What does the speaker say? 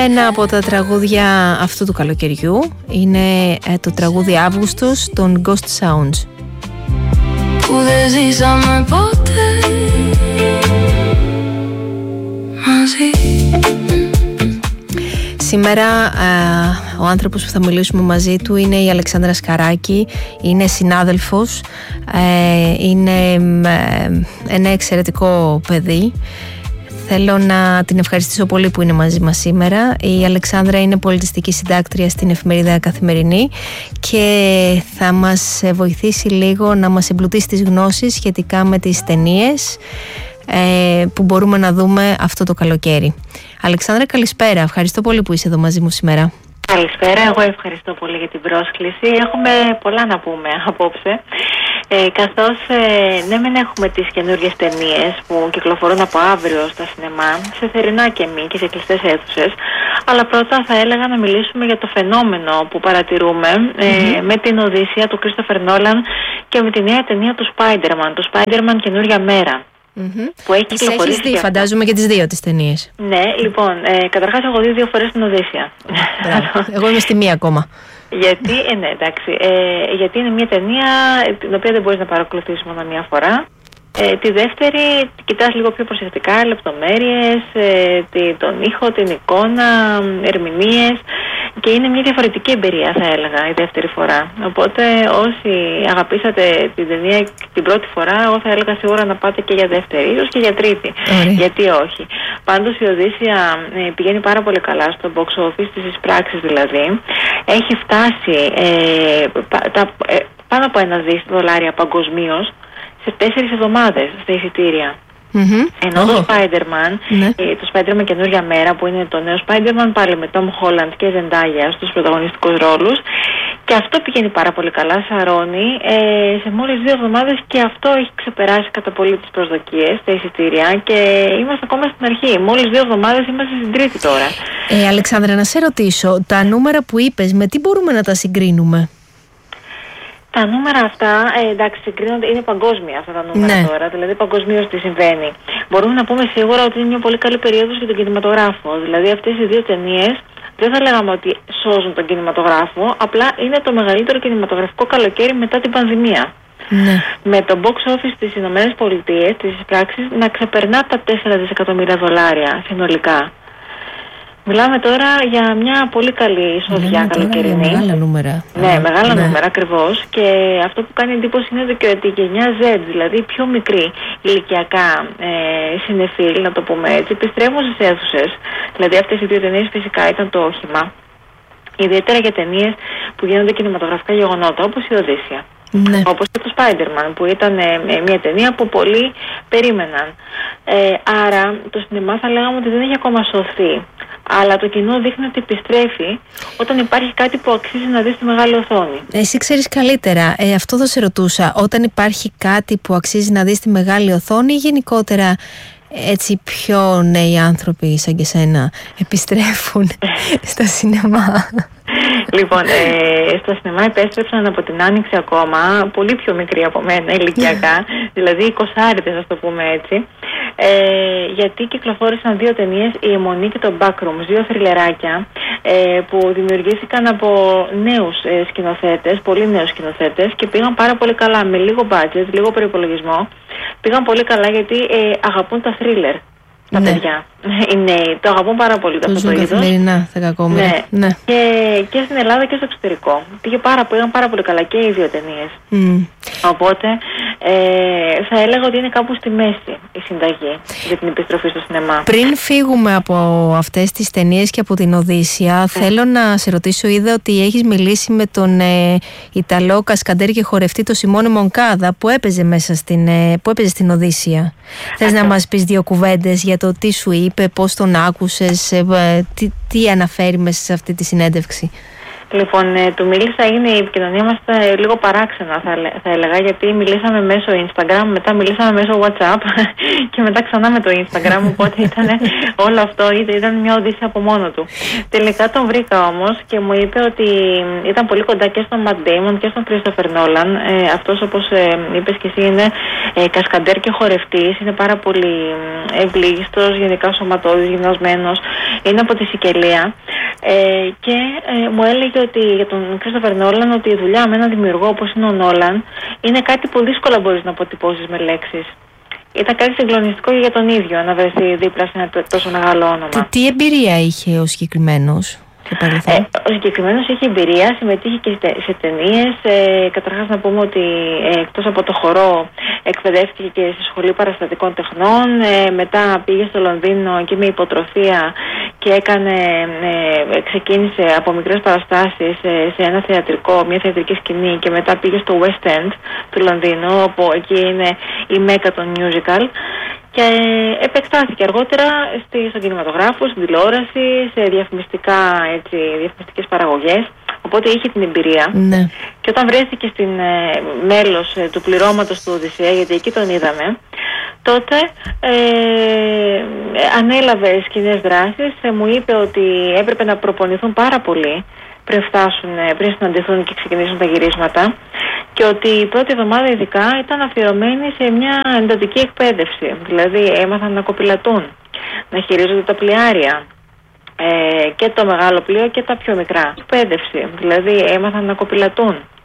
Ένα από τα τραγούδια αυτού του καλοκαιριού είναι το τραγούδι Αύγουστος των Ghost Sounds. Που δεν ζήσαμε ποτέ μαζί. Σήμερα ο άνθρωπος που θα μιλήσουμε μαζί του είναι η Αλεξάνδρα Σκαράκη. Είναι συνάδελφος, είναι ένα εξαιρετικό παιδί. Θέλω να την ευχαριστήσω πολύ που είναι μαζί μας σήμερα. Η Αλεξάνδρα είναι πολιτιστική συντάκτρια στην εφημερίδα Καθημερινή και θα μας βοηθήσει λίγο να μας εμπλουτίσει τις γνώσεις σχετικά με τις ταινίες που μπορούμε να δούμε αυτό το καλοκαίρι. Αλεξάνδρα, καλησπέρα. Ευχαριστώ πολύ που είσαι εδώ μαζί μου σήμερα. Καλησπέρα, εγώ ευχαριστώ πολύ για την πρόσκληση. Έχουμε πολλά να πούμε απόψε. Καθώς ναι μεν έχουμε τις καινούργιες ταινίες που κυκλοφορούν από αύριο στα σινεμά, σε θερινά και μη και σε κλειστές αίθουσες, αλλά πρώτα θα έλεγα να μιλήσουμε για το φαινόμενο που παρατηρούμε με την Οδύσσεια του Κρίστοφερ Νόλαν και με τη νέα ταινία του Spider-Man, το Spider-Man Καινούρια Μέρα. Που έχει κυκλοφορήσει. Έχεις δει, φαντάζομαι, και τις δύο τις ταινίες. Ναι, λοιπόν, καταρχάς έχω δει 2 φορές την Οδύσσεια. Εγώ είμαι στη μία ακόμα. Γιατί, ναι, εντάξει, γιατί είναι μια ταινία την οποία δεν μπορείς να παρακολουθήσεις μόνο μία φορά. Τη δεύτερη κοιτάς λίγο πιο προσεκτικά, λεπτομέρειες, τον ήχο, την εικόνα, ερμηνείες, και είναι μια διαφορετική εμπειρία, θα έλεγα, η δεύτερη φορά. Οπότε όσοι αγαπήσατε την ταινία την πρώτη φορά, εγώ θα έλεγα σίγουρα να πάτε και για δεύτερη, ίσως και για τρίτη. Γιατί όχι. Πάντως η Οδύσσεια πηγαίνει πάρα πολύ καλά στο box office, στις εισπράξεις δηλαδή. Έχει φτάσει πάνω από $1 δις παγκοσμίως σε 4 εβδομάδες στα εισιτήρια. Ενώ το Spider-Man, το Spider-Man Καινούρια Μέρα, που είναι το νέο Spider-Man, πάλι με Tom Holland και Zendaya στους πρωταγωνιστικούς ρόλους, και αυτό πηγαίνει πάρα πολύ καλά, σαρώνει σε μόλις 2 εβδομάδες, και αυτό έχει ξεπεράσει κατά πολύ τις προσδοκίες στα εισιτήρια, και είμαστε ακόμα στην αρχή. Μόλις 2 εβδομάδες, είμαστε στην τρίτη τώρα. Αλεξάνδρα, να σε ρωτήσω, τα νούμερα που είπες, με τι μπορούμε να τα συγκρίνουμε? Τα νούμερα αυτά, εντάξει, συγκρίνονται, είναι παγκόσμια αυτά τα νούμερα τώρα, δηλαδή παγκοσμίως τι συμβαίνει. Μπορούμε να πούμε σίγουρα ότι είναι μια πολύ καλή περίοδος για τον κινηματογράφο. Δηλαδή αυτές οι 2 ταινίες δεν θα λέγαμε ότι σώζουν τον κινηματογράφο, απλά είναι το μεγαλύτερο κινηματογραφικό καλοκαίρι μετά την πανδημία. Με το box office στις Ηνωμένες Πολιτείες, τις εισπράξεις, να ξεπερνά τα $4 δισεκατομμύρια συνολικά. Μιλάμε τώρα για μια πολύ καλή εισόδια καλοκαιρινή. Μεγάλα νούμερα. Ναι, μεγάλα νούμερα ακριβώς. Και αυτό που κάνει εντύπωση είναι και ότι η γενιά Z, δηλαδή οι πιο μικροί ηλικιακά συνεφίλ, να το πούμε έτσι, επιστρέφουν στις αίθουσες. Δηλαδή αυτές οι 2 ταινίες φυσικά ήταν το όχημα. Ιδιαίτερα για ταινίες που γίνονται κινηματογραφικά γεγονότα, όπως η Οδύσσεια. Όπως και το Spider-Man, που ήταν μια ταινία που πολλοί περίμεναν. Άρα το σινεμά θα λέγαμε ότι δεν έχει ακόμα σωθεί, αλλά το κοινό δείχνει ότι επιστρέφει όταν υπάρχει κάτι που αξίζει να δεις στη μεγάλη οθόνη. Εσύ ξέρεις καλύτερα, αυτό θα σε ρωτούσα, όταν υπάρχει κάτι που αξίζει να δεις στη μεγάλη οθόνη, ή γενικότερα έτσι πιο νέοι άνθρωποι σαν και σένα επιστρέφουν στα σινεμά? Λοιπόν, στα σινεμά επέστρεψαν από την Άνοιξη ακόμα, πολύ πιο μικροί από μένα ηλικιακά, δηλαδή 20άριδες, ας το πούμε έτσι, γιατί κυκλοφόρησαν 2 ταινίες, η Αιμονή και το Backrooms, 2 θριλεράκια που δημιουργήθηκαν από νέους σκηνοθέτες, πολύ νέους σκηνοθέτες, και πήγαν πάρα πολύ καλά, με λίγο budget, λίγο προϋπολογισμό. Πήγαν πολύ καλά γιατί αγαπούν τα thriller. Τα παιδιά. Οι νέοι το αγαπούν πάρα πολύ αυτό το είδος. Καθημερινά, θα κακόμερα. Ναι. Και στην Ελλάδα και στο εξωτερικό. Πήγαν πάρα πολύ καλά και οι 2 ταινίες. Οπότε θα έλεγα ότι είναι κάπου στη μέση η συνταγή για την επιστροφή στο σινεμά. Πριν φύγουμε από αυτές τις ταινίες και από την Οδύσσεια, θέλω να σε ρωτήσω, είδα ότι έχεις μιλήσει με τον Ιταλό κασκαντέρ και χορευτή, τον Σιμώνε Μονκάδα, που έπαιζε στην Οδύσσεια. Θες να μας πεις 2 κουβέντες για το τι σου είπε, πώς τον άκουσες, τι αναφέρει μέσα σε αυτή τη συνέντευξη? Λοιπόν, του μίλησα, έγινε η επικοινωνία μας λίγο παράξενα θα έλεγα, γιατί μιλήσαμε μέσω Instagram, μετά μιλήσαμε μέσω WhatsApp και μετά ξανά με το Instagram, οπότε όλο αυτό ήταν μια οδύσσια από μόνο του. Τελικά τον βρήκα όμως και μου είπε ότι ήταν πολύ κοντά και στον Matt Damon και στον Christopher Nolan. Αυτός, όπως είπες και εσύ, είναι κασκαντέρ και χορευτής, είναι πάρα πολύ ευλίγιστος, γενικά σωματώδης, γυμνασμένος, είναι από τη Σικελία και μου έλεγε ότι για τον Christopher Nolan ότι η δουλειά με έναν δημιουργό όπως είναι ο Nolan είναι κάτι που δύσκολα μπορείς να αποτυπώσεις με λέξεις. Ήταν κάτι συγκλονιστικό και για τον ίδιο να βρεθεί δίπλα σε ένα τόσο μεγάλο όνομα. Τι εμπειρία είχε ο συγκεκριμένος? Ο συγκεκριμένος είχε εμπειρία, συμμετείχε και σε ταινίες. Καταρχάς να πούμε ότι εκτός από το χορό εκπαιδεύτηκε και στη Σχολή Παραστατικών Τεχνών. Μετά πήγε στο Λονδίνο εκεί με υποτροφία και ξεκίνησε από μικρές παραστάσεις σε ένα μια θεατρική σκηνή και μετά πήγε στο West End του Λονδίνου, όπου εκεί είναι η μέκα των musical. Και επεκτάθηκε αργότερα στον κινηματογράφο, στην τηλεόραση, σε διαφημιστικές παραγωγές. Οπότε είχε την εμπειρία. Ναι. Και όταν βρέθηκε μέλος του πληρώματος του Οδυσσέα, γιατί εκεί τον είδαμε, τότε ανέλαβε σκηνές δράσεις. Μου είπε ότι έπρεπε να προπονηθούν πάρα πολύ πριν συναντηθούν και ξεκινήσουν τα γυρίσματα, και ότι η πρώτη εβδομάδα ειδικά ήταν αφιερωμένη σε μια εντατική εκπαίδευση. Δηλαδή έμαθαν να κοπηλατούν, να χειρίζονται τα πλοιάρια, και το μεγάλο πλοίο και τα πιο μικρά. Εκπαίδευση, δηλαδή έμαθαν να κοπηλατούν.